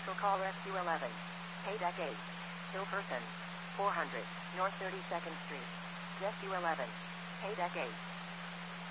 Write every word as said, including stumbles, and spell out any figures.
Vehicle call Rescue eleven. Paydeck eight. Still person. four hundred. North thirty-second Street. Rescue eleven. Paydeck eight.